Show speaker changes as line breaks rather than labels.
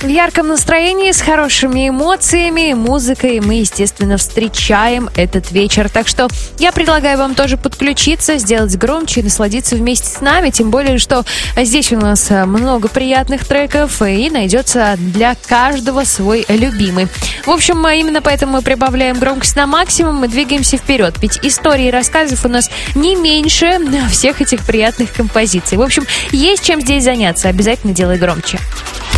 В ярком настроении, с хорошими эмоциями и музыкой мы, естественно, встречаем этот вечер. Так что я предлагаю вам тоже подключиться, сделать громче и насладиться вместе с нами. Тем более, что здесь у нас много приятных треков и найдется для каждого свой любимый. В общем, именно поэтому мы прибавляем громкость на максимум и двигаемся вперед. Ведь историй и рассказов у нас не меньше всех этих приятных композиций. В общем, есть чем здесь заняться. Обязательно делай громче.